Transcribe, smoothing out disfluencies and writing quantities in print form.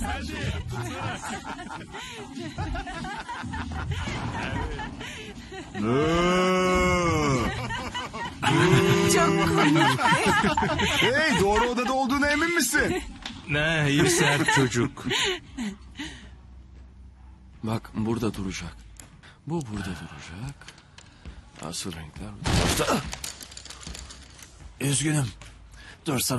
Çok komik. Hey, doğru odada olduğuna emin misin? Ne iyi sert çocuk. Bak burada duracak. Bu burada duracak. Asıl renkler... Üzgünüm. Dur sana